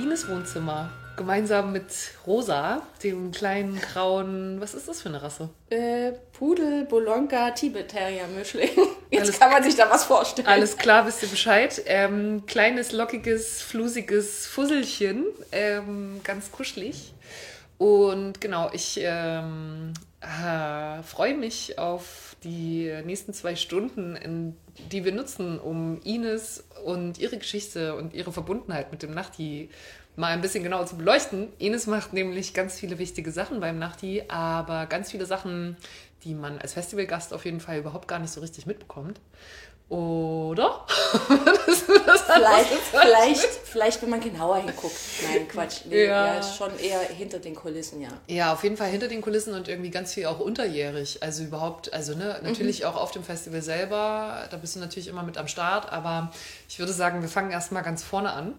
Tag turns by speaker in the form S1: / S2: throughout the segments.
S1: Ines Wohnzimmer. Gemeinsam mit Rosa, dem kleinen grauen, was ist das für eine Rasse?
S2: Pudel, Bolonka, Tibet-Terrier-Mischling. Jetzt kann man sich da was vorstellen.
S1: Alles klar, wisst ihr Bescheid. Kleines, lockiges, flusiges Fusselchen. Ganz kuschelig. Und genau, ich freue mich auf die nächsten 2 Stunden, die wir nutzen, um Ines und ihre Geschichte und ihre Verbundenheit mit dem Nachti mal ein bisschen genauer zu beleuchten. Ines macht nämlich ganz viele wichtige Sachen beim Nachti, aber ganz viele Sachen, die man als Festivalgast auf jeden Fall überhaupt gar nicht so richtig mitbekommt. Oder?
S2: Vielleicht, wenn man genauer hinguckt. Nein, Quatsch. Nee, ja, ist schon eher hinter den Kulissen, ja.
S1: Ja, auf jeden Fall hinter den Kulissen und irgendwie ganz viel auch unterjährig. Also überhaupt, natürlich auch auf dem Festival selber. Da bist du natürlich immer mit am Start. Aber ich würde sagen, wir fangen erstmal ganz vorne an.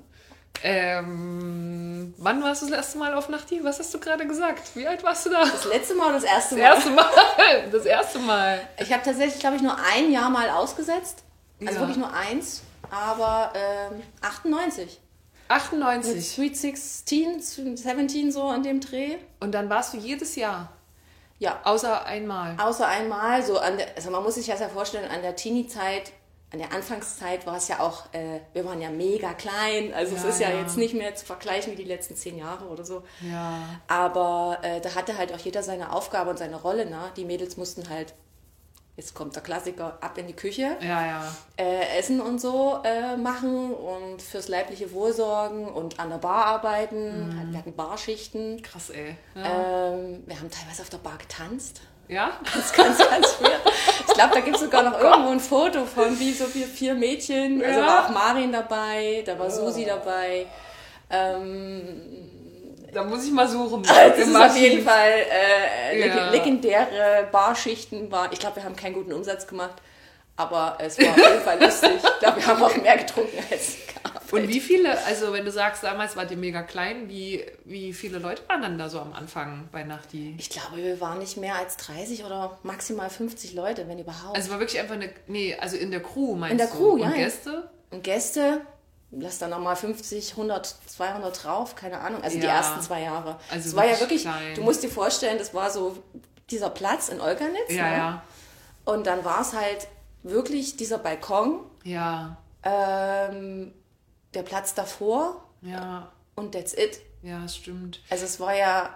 S1: Wann warst du das erste Mal auf Nachti? Was hast du gerade gesagt? Wie alt warst du da?
S2: Das letzte Mal oder das erste Mal?
S1: Das erste Mal.
S2: Ich habe tatsächlich, glaube ich, nur ein Jahr mal ausgesetzt. Also wirklich nur eins. Aber 98.
S1: 98?
S2: Mit Sweet 16, 17 so an dem Dreh.
S1: Und dann warst du jedes Jahr?
S2: Ja.
S1: Außer einmal?
S2: Außer einmal. So also man muss sich das ja vorstellen, an der Teenie-Zeit, an der Anfangszeit war es ja auch, wir waren ja mega klein, also es ist ja jetzt nicht mehr zu vergleichen wie die letzten 10 Jahre oder so.
S1: Ja.
S2: Aber da hatte halt auch jeder seine Aufgabe und seine Rolle, ne? Die Mädels mussten halt, jetzt kommt der Klassiker, ab in die Küche, Essen und so machen und fürs leibliche Wohl sorgen und an der Bar arbeiten. Wir hatten Barschichten.
S1: Krass, ey. Ja.
S2: Wir haben teilweise auf der Bar getanzt.
S1: Ja?
S2: Ganz viel. Ich glaube, da gibt es sogar noch irgendwo ein Foto von wie so 4 Mädchen. Also war auch Marin dabei, da war Susi dabei.
S1: Da muss ich mal suchen.
S2: Das ist auf jeden Fall legendäre Barschichten. Ich glaube, wir haben keinen guten Umsatz gemacht, aber es war auf jeden Fall lustig. Ich glaube, wir haben auch mehr getrunken als gearbeitet.
S1: Und wie viele, also wenn du sagst, damals wart ihr mega klein, wie viele Leute waren dann da so am Anfang bei Nachti?
S2: Ich glaube, wir waren nicht mehr als 30 oder maximal 50 Leute, wenn überhaupt.
S1: Also es war wirklich einfach also in der Crew meinst du?
S2: In der Crew, ja.
S1: Und Gäste?
S2: Und Gäste, lass da nochmal 50, 100, 200 drauf, keine Ahnung. Also die ersten 2 Jahre. Also es war ja wirklich, klein. Du musst dir vorstellen, das war so dieser Platz in Olganitz.
S1: Ja,
S2: ne?
S1: ja.
S2: Und dann war es halt wirklich dieser Balkon.
S1: Ja.
S2: Der Platz davor.
S1: Ja.
S2: Und that's it.
S1: Ja, das stimmt.
S2: Also es war ja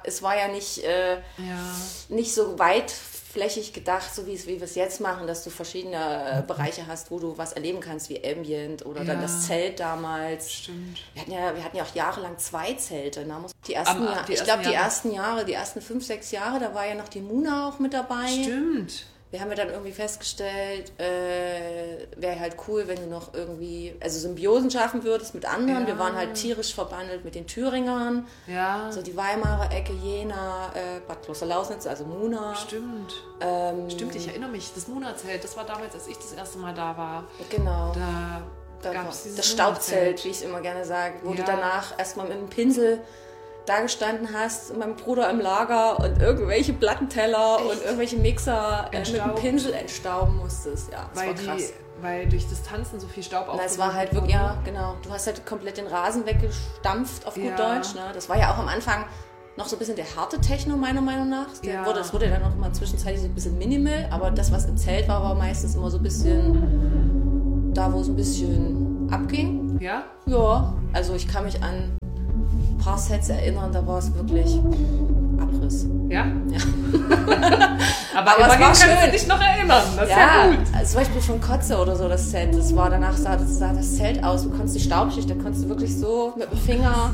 S2: nicht so weitflächig gedacht, so wie wir es jetzt machen, dass du verschiedene Bereiche hast, wo du was erleben kannst, wie Ambient oder dann das Zelt damals.
S1: Stimmt.
S2: Wir hatten ja auch jahrelang 2 Zelte. Ne? Die ersten 5, 6 Jahre, da war ja noch die Muna auch mit dabei.
S1: Stimmt.
S2: Wir haben ja dann irgendwie festgestellt, wäre halt cool, wenn du noch irgendwie, also Symbiosen schaffen würdest mit anderen. Ja. Wir waren halt tierisch verbandelt mit den Thüringern.
S1: Ja.
S2: So die Weimarer Ecke, Jena, Bad Kloster-Lausnitz, also Muna.
S1: Stimmt. Stimmt, ich erinnere mich. Das Muna-Zelt, das war damals, als ich das erste Mal da war.
S2: Genau.
S1: Da gab es dieses
S2: das Staubzelt, wie ich es immer gerne sage, wo du danach erstmal mit dem Pinsel da gestanden hast, mit meinem Bruder im Lager und irgendwelche Plattenteller und irgendwelche Mixer mit dem Pinsel entstauben musstest. Ja, das war krass.
S1: Weil durch das Tanzen so viel Staub aufgenommen.
S2: Das war halt wirklich, ja, genau. Du hast halt komplett den Rasen weggestampft, auf gut Deutsch. Ne? Das war ja auch am Anfang noch so ein bisschen der harte Techno, meiner Meinung nach. Das wurde dann noch mal zwischenzeitlich so ein bisschen minimal, aber das, was im Zelt war, war meistens immer so ein bisschen da, wo es ein bisschen abging.
S1: Ja?
S2: Ja, also ich kann mich an ein paar Sets erinnern, da war es wirklich Abriss.
S1: Ja?
S2: Ja.
S1: aber
S2: es war schön.
S1: Kannst du dich noch erinnern, das ist ja gut.
S2: Also zum Beispiel von Kotze oder so, das Set, danach sah das Zelt aus, du konntest die Staubschicht, da konntest du wirklich so mit dem Finger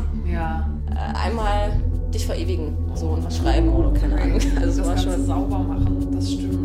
S2: einmal dich verewigen, so und was schreiben oder keine Ahnung. Also
S1: das war schon sauber machen, das stimmt.